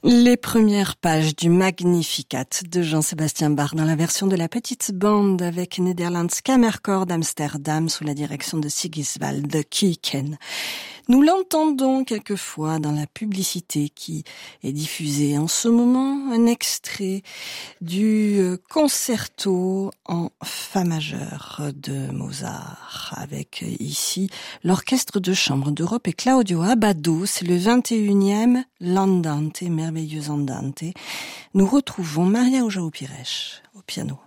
Les premières pages du Magnificat de Jean-Sébastien Bach dans la version de la petite bande avec Nederlands Kammerchor d'Amsterdam sous la direction de Sigiswald Kuyken. Nous l'entendons quelquefois dans la publicité qui est diffusée en ce moment, un extrait du concerto en fa majeur de Mozart avec ici l'orchestre de chambre d'Europe et Claudio Abbado. C'est le 21e l'Andante, merveilleux Andante. Nous retrouvons Maria João Pires au piano.